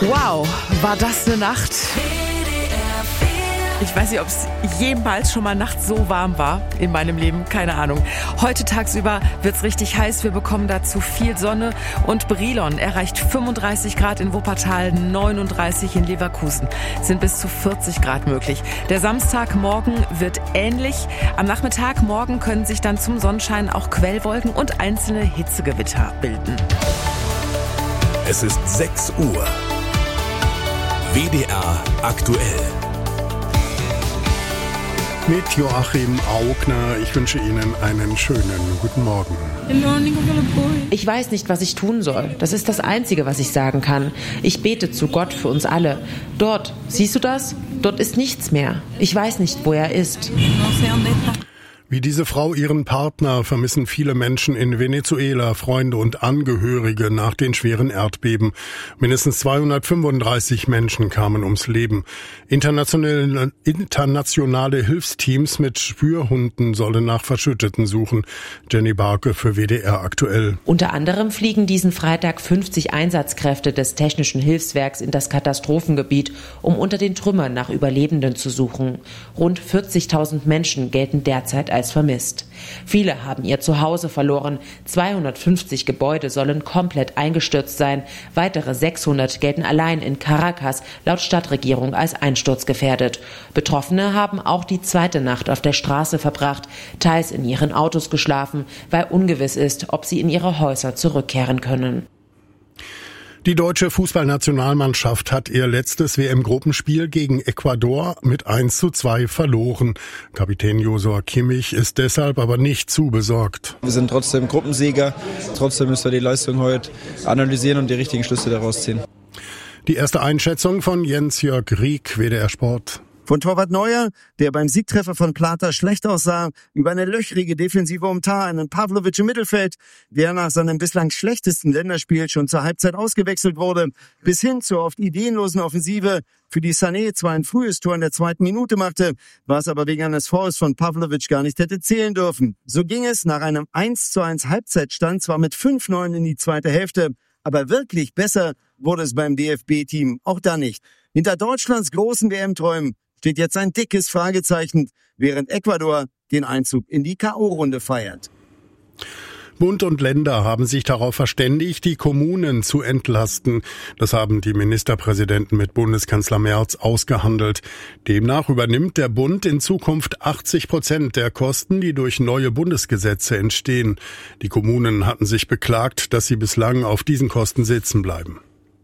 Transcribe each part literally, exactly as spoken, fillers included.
Wow, war das eine Nacht? Ich weiß nicht, ob es jemals schon mal nachts so warm war in meinem Leben, keine Ahnung. Heute tagsüber wird's richtig heiß, wir bekommen dazu viel Sonne und Brilon erreicht fünfunddreißig Grad in Wuppertal, neununddreißig in Leverkusen, sind bis zu vierzig Grad möglich. Der Samstagmorgen wird ähnlich. Am Nachmittag morgen können sich dann zum Sonnenschein auch Quellwolken und einzelne Hitzegewitter bilden. Es ist sechs Uhr. W D R aktuell. Mit Joachim Augner. Ich wünsche Ihnen einen schönen guten Morgen. Ich weiß nicht, was ich tun soll. Das ist das Einzige, was ich sagen kann. Ich bete zu Gott für uns alle. Dort, siehst du das? Dort ist nichts mehr. Ich weiß nicht, wo er ist. Wie diese Frau ihren Partner vermissen viele Menschen in Venezuela, Freunde und Angehörige nach den schweren Erdbeben. Mindestens zweihundertfünfunddreißig Menschen kamen ums Leben. Internationale, internationale Hilfsteams mit Spürhunden sollen nach Verschütteten suchen. Jenny Barke für W D R aktuell. Unter anderem fliegen diesen Freitag fünfzig Einsatzkräfte des Technischen Hilfswerks in das Katastrophengebiet, um unter den Trümmern nach Überlebenden zu suchen. Rund vierzigtausend Menschen gelten derzeit als vermisst. Viele haben ihr Zuhause verloren. zweihundertfünfzig Gebäude sollen komplett eingestürzt sein. Weitere sechshundert gelten allein in Caracas laut Stadtregierung als einsturzgefährdet. Betroffene haben auch die zweite Nacht auf der Straße verbracht, teils in ihren Autos geschlafen, weil ungewiss ist, ob sie in ihre Häuser zurückkehren können. Die deutsche Fußballnationalmannschaft hat ihr letztes W M-Gruppenspiel gegen Ecuador mit eins zu zwei verloren. Kapitän Josua Kimmich ist deshalb aber nicht zu besorgt. Wir sind trotzdem Gruppensieger. Trotzdem müssen wir die Leistung heute analysieren und die richtigen Schlüsse daraus ziehen. Die erste Einschätzung von Jens-Jörg Rieck, W D R Sport. Von Torwart Neuer, der beim Siegtreffer von Plata schlecht aussah, über eine löchrige Defensive um Tah einen Pavlovic im Mittelfeld, der nach seinem bislang schlechtesten Länderspiel schon zur Halbzeit ausgewechselt wurde, bis hin zur oft ideenlosen Offensive, für die Sané zwar ein frühes Tor in der zweiten Minute machte, was aber wegen eines Fouls von Pavlovic gar nicht hätte zählen dürfen. So ging es nach einem eins zu eins Halbzeitstand zwar mit fünf neun in die zweite Hälfte, aber wirklich besser wurde es beim D F B-Team auch da nicht. Hinter Deutschlands großen W M-Träumen steht jetzt ein dickes Fragezeichen, während Ecuador den Einzug in die K O-Runde feiert. Bund und Länder haben sich darauf verständigt, die Kommunen zu entlasten. Das haben die Ministerpräsidenten mit Bundeskanzler Merz ausgehandelt. Demnach übernimmt der Bund in Zukunft achtzig Prozent der Kosten, die durch neue Bundesgesetze entstehen. Die Kommunen hatten sich beklagt, dass sie bislang auf diesen Kosten sitzen bleiben.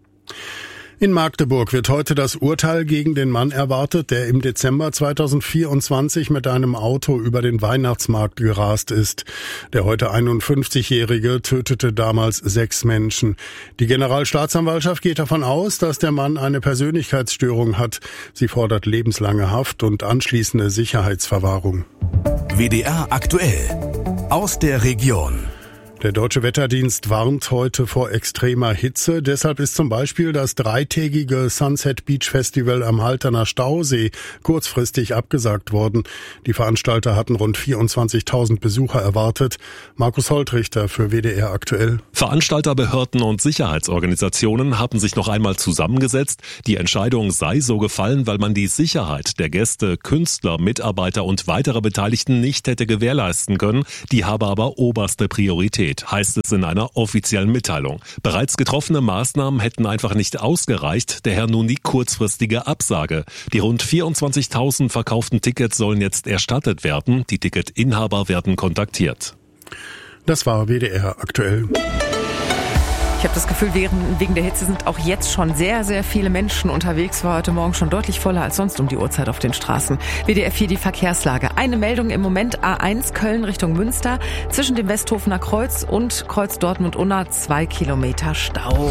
In Magdeburg wird heute das Urteil gegen den Mann erwartet, der im Dezember zweitausendvierundzwanzig mit einem Auto über den Weihnachtsmarkt gerast ist. Der heute einundfünfzigjährige tötete damals sechs Menschen. Die Generalstaatsanwaltschaft geht davon aus, dass der Mann eine Persönlichkeitsstörung hat. Sie fordert lebenslange Haft und anschließende Sicherheitsverwahrung. W D R aktuell aus der Region. Der Deutsche Wetterdienst warnt heute vor extremer Hitze. Deshalb ist zum Beispiel das dreitägige Sunset Beach Festival am Halterner Stausee kurzfristig abgesagt worden. Die Veranstalter hatten rund vierundzwanzigtausend Besucher erwartet. Markus Holtrichter für W D R aktuell. Veranstalter, Behörden und Sicherheitsorganisationen haben sich noch einmal zusammengesetzt. Die Entscheidung sei so gefallen, weil man die Sicherheit der Gäste, Künstler, Mitarbeiter und weitere Beteiligten nicht hätte gewährleisten können. Die habe aber oberste Priorität, heißt es in einer offiziellen Mitteilung. Bereits getroffene Maßnahmen hätten einfach nicht ausgereicht, daher nun die kurzfristige Absage. Die rund vierundzwanzigtausend verkauften Tickets sollen jetzt erstattet werden. Die Ticketinhaber werden kontaktiert. Das war W D R aktuell. Ich habe das Gefühl, wegen der Hitze sind auch jetzt schon sehr, sehr viele Menschen unterwegs. War heute Morgen schon deutlich voller als sonst um die Uhrzeit auf den Straßen. W D R vier die Verkehrslage. Eine Meldung im Moment: A eins Köln Richtung Münster. Zwischen dem Westhofener Kreuz und Kreuz Dortmund-Unna zwei Kilometer Stau.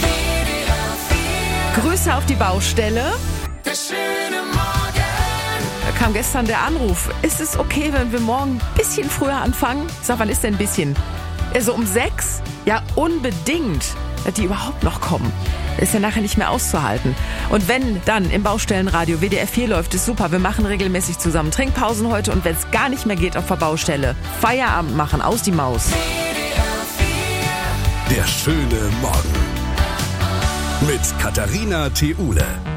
Grüße auf die Baustelle. Da kam gestern der Anruf. Ist es okay, wenn wir morgen ein bisschen früher anfangen? Ich sag, wann ist denn ein bisschen? Also um sechs? Ja, unbedingt, dass die überhaupt noch kommen. Ist ja nachher nicht mehr auszuhalten. Und wenn dann im Baustellenradio W D R vier läuft, ist super. Wir machen regelmäßig zusammen Trinkpausen heute. Und wenn es gar nicht mehr geht auf der Baustelle, Feierabend machen, aus die Maus. Der schöne Morgen. mit Katharina Theule.